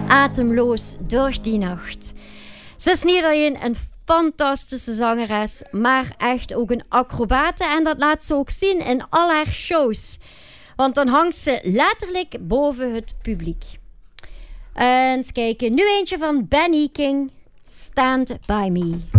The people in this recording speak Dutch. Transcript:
atemloos door die nacht. Ze is niet alleen een fantastische zangeres, maar echt ook een acrobate. En dat laat ze ook zien in al haar shows. Want dan hangt ze letterlijk boven het publiek. En eens kijken, nu eentje van Benny King, Stand By Me.